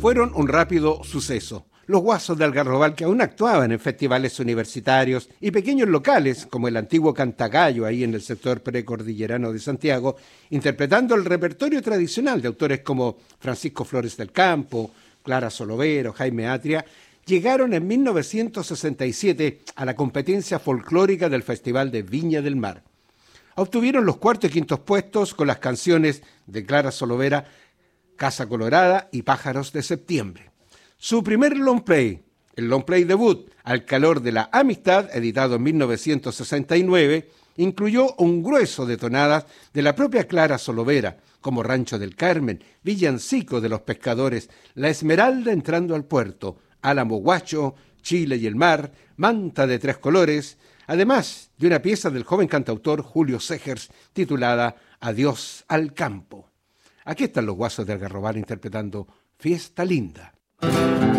fueron un rápido suceso. Los Guasos de Algarrobal, que aún actuaban en festivales universitarios y pequeños locales, como el antiguo Cantagallo, ahí en el sector precordillerano de Santiago, interpretando el repertorio tradicional de autores como Francisco Flores del Campo, Clara Solovero, Jaime Atria, llegaron en 1967 a la competencia folclórica del Festival de Viña del Mar. Obtuvieron los cuartos y quintos puestos con las canciones de Clara Solovera, Casa Colorada y Pájaros de Septiembre. Su primer long play, el long play debut, Al calor de la amistad, editado en 1969, incluyó un grueso de tonadas de la propia Clara Solovera, como Rancho del Carmen, Villancico de los Pescadores, La Esmeralda entrando al puerto, Álamo Guacho, Chile y el mar, Manta de tres colores, además de una pieza del joven cantautor Julio Segers titulada Adiós al campo. Aquí están los Guasos de Algarrobal interpretando Fiesta Linda.